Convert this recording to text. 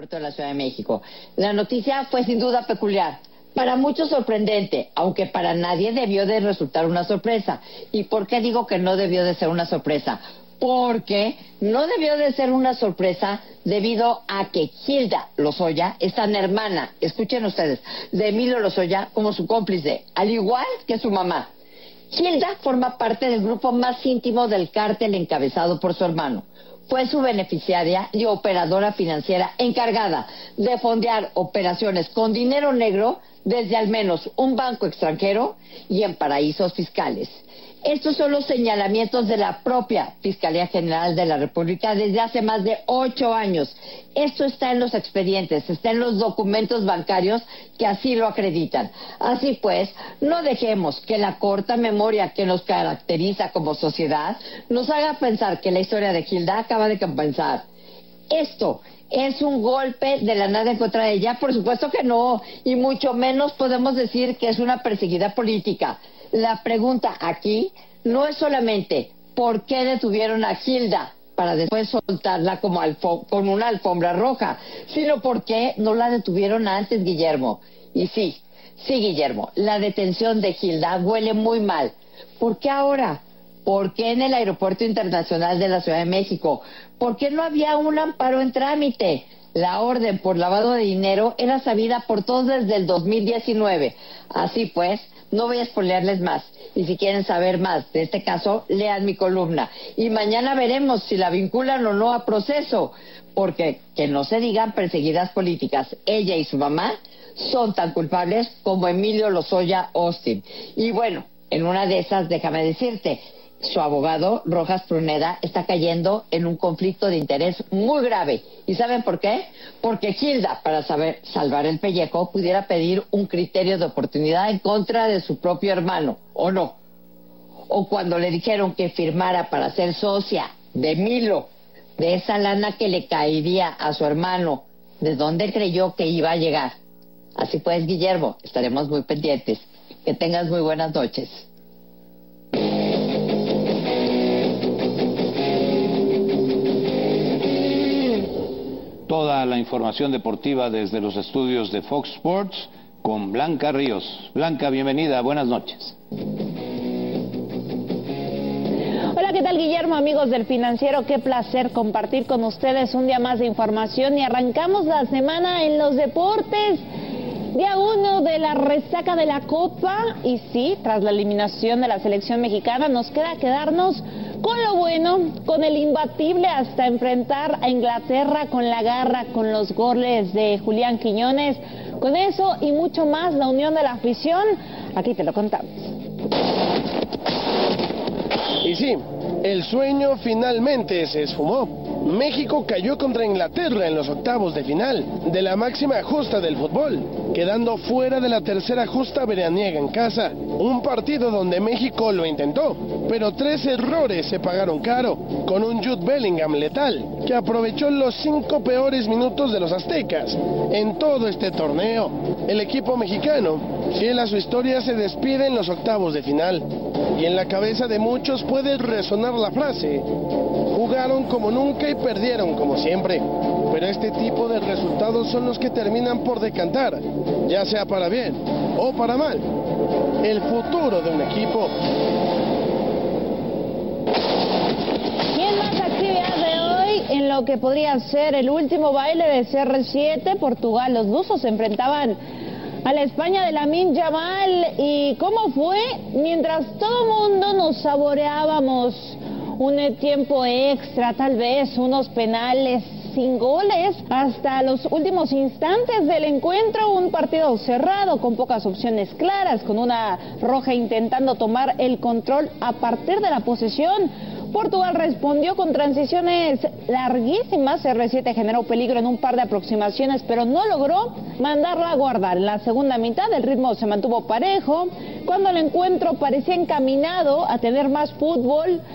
aeropuerto de la Ciudad de México. La noticia fue sin duda peculiar, para muchos sorprendente, aunque para nadie debió de resultar una sorpresa. ¿Y por qué digo que no debió de ser una sorpresa? Porque no debió de ser una sorpresa debido a que Gilda Lozoya es tan hermana, escuchen ustedes, de Emilio Lozoya como su cómplice, al igual que su mamá. Gilda forma parte del grupo más íntimo del cártel encabezado por su hermano. Fue su beneficiaria y operadora financiera encargada de fondear operaciones con dinero negro desde al menos un banco extranjero y en paraísos fiscales. Estos son los señalamientos de la propia Fiscalía General de la República desde hace más de 8 años. Esto está en los expedientes, está en los documentos bancarios que así lo acreditan. Así pues, no dejemos que la corta memoria que nos caracteriza como sociedad nos haga pensar que la historia de Gilda acaba de comenzar. Esto es un golpe de la nada en contra de ella, por supuesto que no, y mucho menos podemos decir que es una perseguida política. La pregunta aquí no es solamente ¿por qué detuvieron a Gilda para después soltarla como con una alfombra roja? Sino ¿por qué no la detuvieron antes, Guillermo? Y sí, Guillermo, la detención de Gilda huele muy mal. ¿Por qué ahora? ¿Por qué en el Aeropuerto Internacional de la Ciudad de México? ¿Por qué no había un amparo en trámite? La orden por lavado de dinero era sabida por todos desde el 2019. Así pues, no voy a spoilearles más. Y si quieren saber más de este caso, lean mi columna. Y mañana veremos si la vinculan o no a proceso. Porque, que no se digan perseguidas políticas, ella y su mamá son tan culpables como Emilio Lozoya Austin. Y bueno, en una de esas, déjame decirte, su abogado, Rojas Pruneda, está cayendo en un conflicto de interés muy grave. ¿Y saben por qué? Porque Gilda, para salvar el pellejo, pudiera pedir un criterio de oportunidad en contra de su propio hermano, ¿o no? O cuando le dijeron que firmara para ser socia de Milo, de esa lana que le caería a su hermano, ¿de dónde creyó que iba a llegar? Así pues, Guillermo, estaremos muy pendientes. Que tengas muy buenas noches. Toda la información deportiva desde los estudios de Fox Sports con Blanca Ríos. Blanca, bienvenida, buenas noches. Hola, ¿qué tal, Guillermo? Amigos del Financiero, qué placer compartir con ustedes un día más de información y arrancamos la semana en los deportes. Día 1 de la resaca de la Copa y sí, tras la eliminación de la selección mexicana nos queda quedarnos con lo bueno, con el imbatible hasta enfrentar a Inglaterra con la garra, con los goles de Julián Quiñones. Con eso y mucho más, la unión de la afición, aquí te lo contamos. Y sí, el sueño finalmente se esfumó. México cayó contra Inglaterra en los octavos de final de la máxima justa del fútbol, quedando fuera de la tercera justa veraniega en casa. Un partido donde México lo intentó, pero 3 errores se pagaron caro, con un Jude Bellingham letal, que aprovechó los 5 peores minutos de los aztecas en todo este torneo. El equipo mexicano, fiel a su historia, se despide en los octavos de final. Y en la cabeza de muchos puede resonar la frase: jugaron como nunca y perdieron como siempre. Pero este tipo de resultados son los que terminan por decantar, ya sea para bien o para mal, el futuro de un equipo. Y en más actividad de hoy, en lo que podría ser el último baile de CR7, Portugal, los lusos se enfrentaban a la España de Lamine Yamal. ¿Y cómo fue? Mientras todo mundo nos saboreábamos un tiempo extra, tal vez unos penales sin goles, hasta los últimos instantes del encuentro, un partido cerrado, con pocas opciones claras, con una roja intentando tomar el control a partir de la posesión. Portugal respondió con transiciones larguísimas. CR7 generó peligro en un par de aproximaciones, pero no logró mandarla a guardar. En la segunda mitad el ritmo se mantuvo parejo. Cuando el encuentro parecía encaminado a tener más fútbol,